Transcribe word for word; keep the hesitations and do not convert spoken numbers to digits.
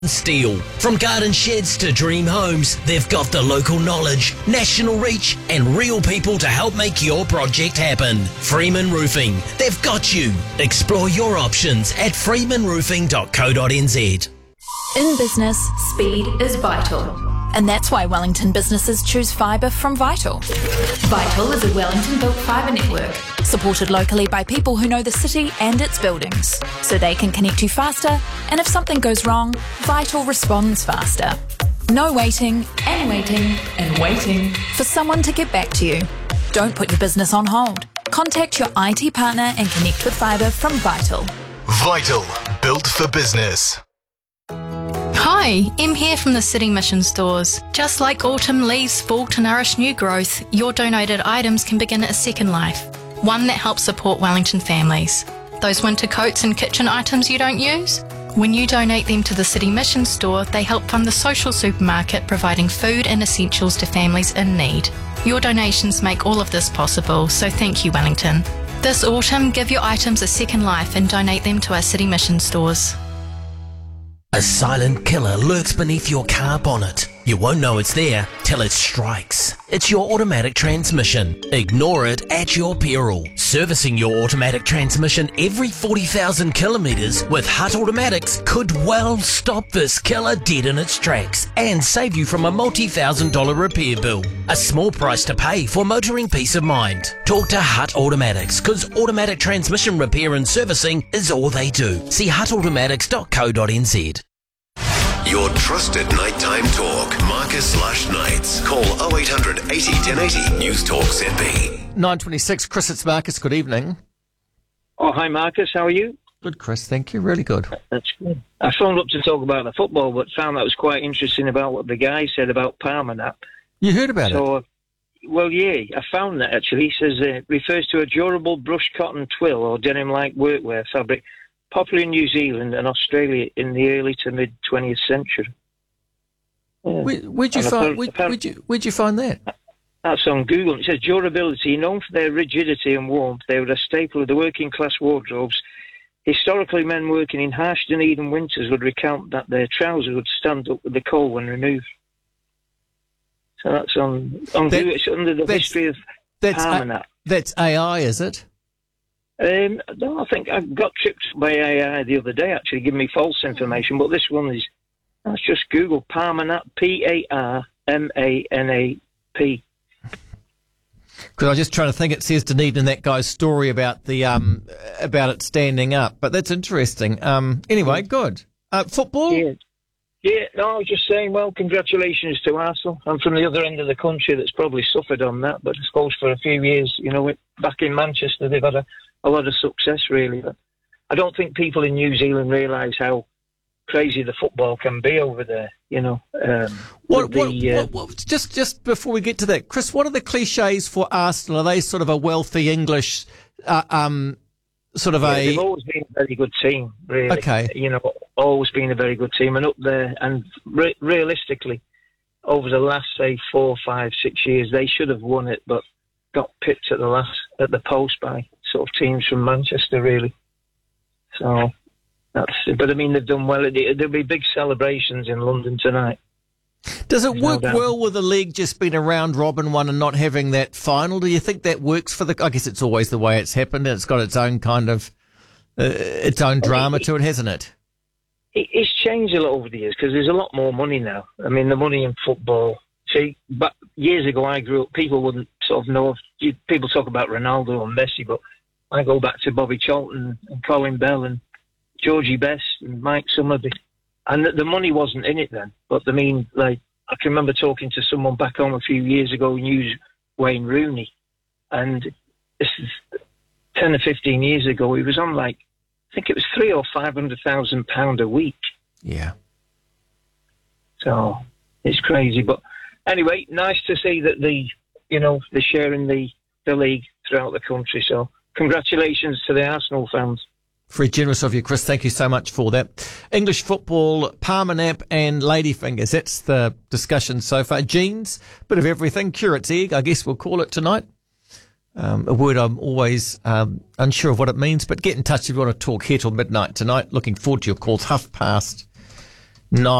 Steel. From garden sheds to dream homes, they've got the local knowledge, national reach and real people to help make your project happen. Freeman Roofing. They've got you. Explore your options at freeman roofing dot co dot n z. In business, speed is vital. And that's why Wellington businesses choose fibre from Vital. Vital is a Wellington-built fibre network, supported locally by people who know the city and its buildings, so they can connect you faster, and if something goes wrong, Vital responds faster. No waiting, and waiting, and waiting for someone to get back to you. Don't put your business on hold. Contact your I T partner and connect with fibre from Vital. Vital, built for business. Hi, Em here from the City Mission stores. Just like autumn leaves fall to nourish new growth, your donated items can begin a second life, one that helps support Wellington families. Those winter coats and kitchen items you don't use? When you donate them to the City Mission store, they help fund the social supermarket providing food and essentials to families in need. Your donations make all of this possible, so thank you, Wellington. This autumn, give your items a second life and donate them to our City Mission stores. A silent killer lurks beneath your car bonnet. You won't know it's there till it strikes. It's your automatic transmission. Ignore it at your peril. Servicing your automatic transmission every forty thousand kilometres with Hutt Automatics could well stop this killer dead in its tracks and save you from a multi-thousand dollar repair bill. A small price to pay for motoring peace of mind. Talk to Hutt Automatics, because automatic transmission repair and servicing is all they do. See hutt automatics dot co dot n z. Your trusted nighttime talk. Marcus Lush Nights. Call oh eight hundred eighty ten eighty. News Talk Z B. nine twenty-six. Chris, it's Marcus. Good evening. Oh, hi, Marcus. How are you? Good, Chris. Thank you. Really good. That's good. I phoned up to talk about the football, but found that was quite interesting about what the guy said about Parmalat. You heard about so, it? Uh, well, yeah, I found that, actually. He says it uh, refers to a durable brush cotton twill or denim-like workwear fabric popular in New Zealand and Australia in the early to mid twentieth century. Yeah. Where, where'd you And find? apparent- Where'd, apparent- where'd you Where'd you find that? That's on Google. It says durability. Known for their rigidity and warmth, they were a staple of the working-class wardrobes. Historically, men working in harsh Dunedin winters would recount that their trousers would stand up with the cold when removed. So that's on, on That- Google. It's under the that's- history of That's Parmalat. a, that's A I, is it? Um, no, I think I got tripped by A I the other day, actually, giving me false information, but this one is, that's just Google, Parmalat, P A R M A N A P. Because I was just trying to think. It says Dunedin, that guy's story about the um about it standing up, but that's interesting. Um, anyway, good. Uh, football. Yeah. Yeah, no, I was just saying, well, congratulations to Arsenal. I'm from the other end of the country that's probably suffered on that, but I suppose for a few years, you know, back in Manchester, they've had a, a lot of success, really. But I don't think people in New Zealand realise how crazy the football can be over there, you know. Um, What, with what, the, uh, what, what, just just before we get to that, Chris, what are the cliches for Arsenal? Are they sort of a wealthy English, uh, um, sort of yeah, a? they've always been a very good team, really. Okay. You know, always been a very good team, and up there, and re- realistically, over the last, say, four, five, six years, they should have won it, but got pipped at the last, at the post by sort of teams from Manchester, really. So, that's, but I mean, they've done well. There'll be big celebrations in London tonight. Does it No work doubt. well with the league just being a round robin one and not having that final? Do you think that works for the? I guess it's always the way it's happened. And it's got its own kind of, uh, its own drama to it, hasn't it? It, it's changed a lot over the years because there's a lot more money now. I mean, the money in football. See, but years ago I grew up, people wouldn't sort of know. Of, you- people talk about Ronaldo and Messi, but I go back to Bobby Charlton and Colin Bell and Georgie Best and Mike Summerby. And the, the money wasn't in it then. But I mean, like, I can remember talking to someone back home a few years ago who knew Wayne Rooney. And this is ten or fifteen years ago, he was on like, I think it was three or five hundred thousand pounds a week. Yeah. So it's crazy. But anyway, nice to see that the, you know, they're sharing the, the league throughout the country. So congratulations to the Arsenal fans. Very generous of you, Chris. Thank you so much for that. English football, Parmanap and Ladyfingers. That's the discussion so far. Jeans, bit of everything. Curate's egg, I guess we'll call it tonight. Um, a word I'm always um, unsure of what it means, but get in touch if you want to talk here till midnight tonight. Looking forward to your calls. Half past Nice.